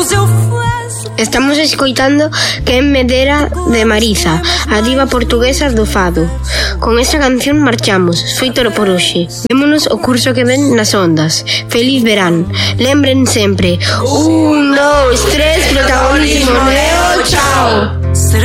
Estamos escoitando Quen me dera de Mariza, a diva portuguesa do fado. Con esta canción marchamos, feito por hoxe. Vémonos o curso que ven nas ondas. Feliz verán. Lembren sempre. 1, 2, 3, protagonismo neo, chao.